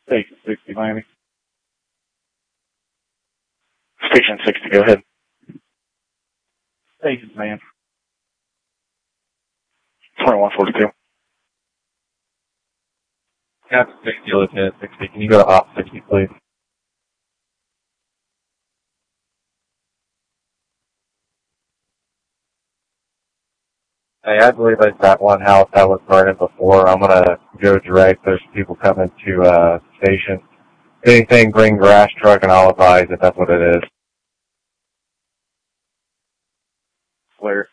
Station 60, Miami. Station 60, go ahead. Station, man. 2142. Cap 60, Lieutenant 60. Can you go to Op 60, please? Hey, I believe I got one house that was burning before. I'm gonna go direct. There's people coming to, station. If anything, bring grass truck and I'll advise if that's what it is. Where?